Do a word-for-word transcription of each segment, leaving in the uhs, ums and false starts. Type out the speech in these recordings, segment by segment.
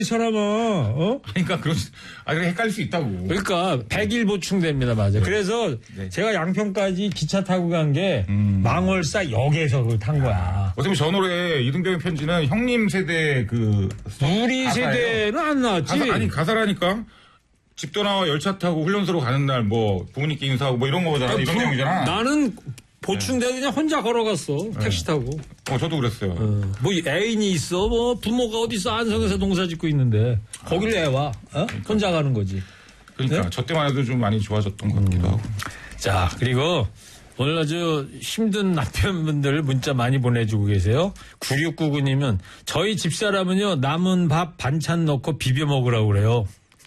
이 사람아, 어? 그러니까 그런, 아, 그래 헷갈릴 수 있다고. 그러니까 백 일 보충됩니다, 맞아. 네. 그래서 네. 제가 양평까지 기차 타고 간 게 음. 망월사 역에서 그걸 탄 거야. 어차피 저 노래 이등병의 편지는 형님 세대 그 우리 가사예요. 세대는 안 나왔지. 가사, 아니 가사라니까. 집 떠나와 열차 타고 훈련소로 가는 날 뭐 부모님께 인사하고 뭐 이런 거잖아. 이런 내용이잖아. 나는 보충대 그냥 혼자 걸어갔어. 택시 타고. 어, 저도 그랬어요. 어, 뭐 애인이 있어. 뭐 부모가 어디서 안성에서 농사 짓고 있는데 거길 애 와. 어? 혼자 가는 거지. 그러니까 네? 저 때만 해도 좀 많이 좋아졌던 것 같기도 음. 하고. 자, 그리고 오늘 아주 힘든 남편분들 문자 많이 보내주고 계세요. 구육구구 님은 저희 집사람은요 남은 밥 반찬 넣고 비벼 먹으라고 그래요.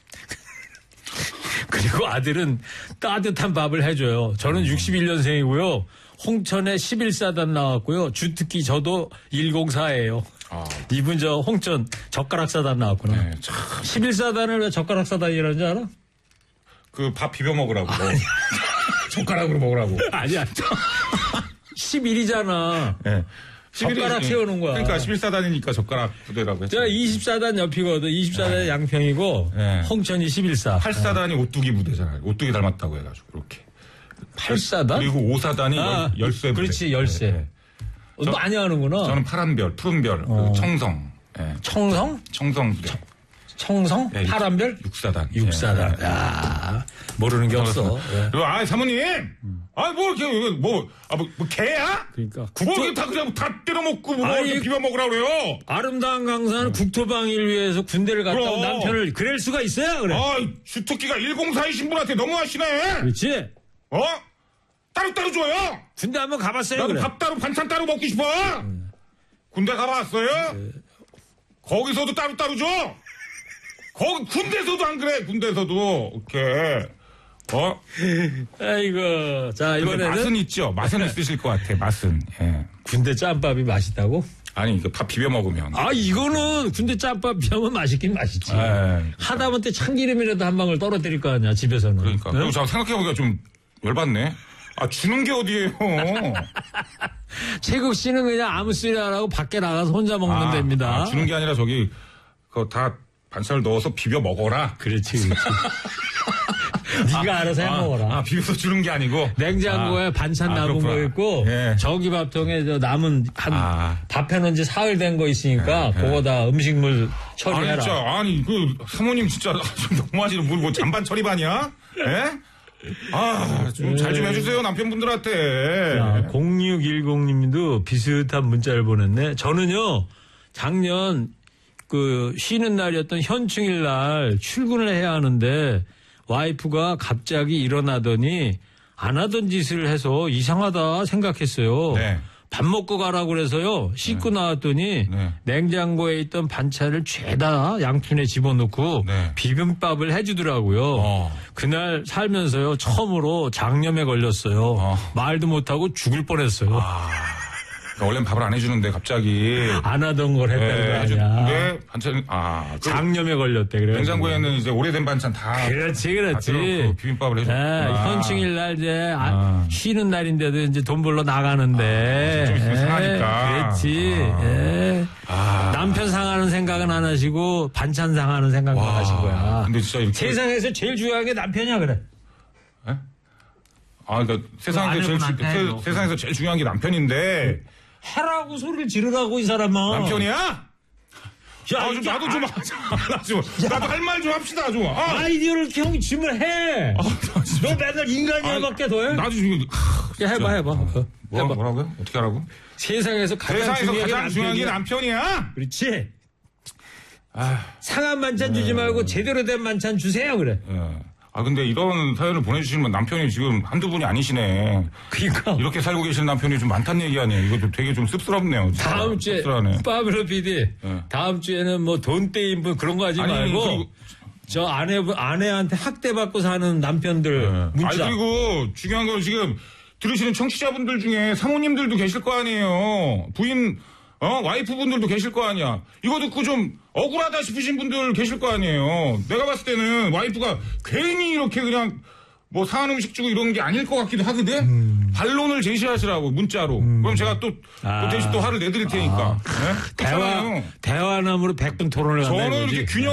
그리고 아들은 따뜻한 밥을 해줘요. 저는 육십일 년생이고요. 홍천에 십일 사단 나왔고요. 주특기 저도 일공사예요. 아. 이분 저 홍천 젓가락 사단 나왔구나. 네, 참. 십일 사단을 왜 젓가락 사단이라는 줄 알아? 그 밥 비벼 먹으라고. 젓가락으로 먹으라고. 아니야. 십일이잖아. 네. 젓가락 세우는 거야. 그러니까 십일 사단이니까 젓가락 부대라고 했죠. 제가 이십 사단 옆이거든. 이십 사단이 네. 양평이고 네. 홍천이 십일 사. 팔 사단이 네. 오뚜기 부대잖아요. 오뚜기 닮았다고 해가지고 이렇게. 팔 사단? 그리고 오 사단이 아, 열쇠 부대. 그렇지 열쇠. 네. 어, 많이 하는구나. 저는 파란별, 푸른별, 어. 그 청성. 네. 청성? 청성 부대. 청, 청성? 네, 파란별? 육 사단. 육 사단. 네. 야 모르는 게 없어. 네. 아 사모님. 음. 아, 뭐, 이렇게, 뭐, 아, 뭐, 뭐 개야? 그러니까. 국토 다 그냥 다 때려 먹고, 뭐, 아니, 비벼 먹으라 그래요? 아름다운 강사는 음. 국토방위를 위해서 군대를 갔다 온 남편을 그럴 수가 있어요, 그래? 아, 주특기가 일공사이신 분한테 너무하시네? 그렇지? 어? 따로따로 줘요? 군대 한번 가봤어요, 나도 그래? 밥 따로, 반찬 따로 먹고 싶어? 음. 군대 가봤어요? 네. 거기서도 따로따로 줘? 거기, 군대에서도 안 그래, 군대에서도. 오케이. 어? 아이고. 자, 이번에는. 맛은 있죠. 맛은 있으실 것 같아, 맛은. 예. 군대 짬밥이 맛있다고? 아니, 그 밥 비벼 먹으면. 아, 이거는 군대 짬밥 비벼면 맛있긴 맛있지. 에이, 하다못해 참기름이라도 한 방울 떨어뜨릴 거 아니야, 집에서는. 그러니까. 네? 그리고 저 생각해보니까 좀 열받네. 아, 주는 게 어디예요? 최국 씨는 그냥 아무 소리 안 하고 밖에 나가서 혼자 먹는 아, 데입니다. 아, 주는 게 아니라 저기, 그거 다 반찬을 넣어서 비벼 먹어라. 그렇지, 그렇지. 네가 아, 알아서 해 먹어라. 아, 아, 비벼서 주는 게 아니고 냉장고에 아, 반찬 아, 남은 그렇구나. 거 있고 예. 전기밥통에 저 남은 한 아. 밥 해놓은 지 사흘 된 거 있으니까 예, 예. 그거 다 음식물 처리해라. 아니, 진짜 아니 그 사모님 진짜 너무하시는 뭐, 뭐 잔반 처리반이야? 예? 아, 좀 잘 좀 해주세요 남편분들한테. 자, 공육일공 님도 비슷한 문자를 보냈네. 저는요 작년 그 쉬는 날이었던 현충일 날 출근을 해야 하는데 와이프가 갑자기 일어나더니 안 하던 짓을 해서 이상하다 생각했어요. 네. 밥 먹고 가라고 그래서요. 씻고 네. 나왔더니 네. 냉장고에 있던 반찬을 죄다 양푼에 집어넣고 네. 비빔밥을 해주더라고요. 어. 그날 살면서요. 처음으로 장염에 걸렸어요. 어. 말도 못하고 죽을 뻔했어요. 아. 그러니까 원래는 밥을 안 해주는데 갑자기 안 하던 걸 했다는 네, 거 아니야. 네, 반찬 아 장염에 걸렸대. 그래. 냉장고에는 이제 오래된 반찬 다. 그렇지, 그렇지. 비빔밥을 해줬. 네, 현충일 날 이제 아. 쉬는 날인데도 이제 돈 벌러 나가는데. 아, 좀 있으면 상하니까. 그렇지. 아. 예. 아. 남편 상하는 생각은 안 하시고 반찬 상하는 생각만 와. 하신 거야. 근데 진짜 이렇게 세상에서 제일 중요한 게 남편이야 그래. 에? 아, 그러니까 세상에서 제일 주, 세, 세상에서 제일 중요한 게 남편인데. 하라고 소리를 지르라고 이 사람아. 남편이야? 야, 아, 좀 나도 좀 하자. 나도, 나도 할 말 좀 합시다 좀. 아. 아이디어를 형이 주면 해. 아, 너 맨날 인간이야밖에 더 해. 나도 지금. 야, 해봐 해봐. 어, 뭐, 해봐. 뭐라고요? 어떻게 하라고? 세상에서 가장 세상에서 중요한, 가장 중요한 게 남편이야. 그렇지. 아, 상한 반찬 네. 주지 말고 제대로 된 반찬 주세요 그래. 네. 아, 근데 이런 사연을 보내주시면 남편이 지금 한두 분이 아니시네. 그니까. 이렇게 살고 계시는 남편이 좀 많다는 얘기 아니에요. 이거 좀 되게 좀 씁쓸합네요. 진짜. 다음 주에. 씁쓸하네. 파블로 피디. 네. 다음 주에는 뭐 돈 떼인 그런 거 하지 아니, 말고. 그리고, 저 아내, 아내한테 학대받고 사는 남편들 네. 문자. 아니, 그리고 중요한 건 지금 들으시는 청취자분들 중에 사모님들도 계실 거 아니에요. 부인, 어? 와이프분들도 계실 거 아니야. 이거 듣고 좀 억울하다 싶으신 분들 계실 거 아니에요. 내가 봤을 때는 와이프가 괜히 이렇게 그냥 뭐 사은 음식 주고 이런 게 아닐 것 같기도 하거든. 음. 반론을 제시하시라고 문자로. 그럼 제가 또, 아. 또 대신 또 화를 내드릴 테니까. 네? 대화, 그렇잖아요. 대화남으로 백 분 토론을 한다 저는 이거지. 이렇게 균형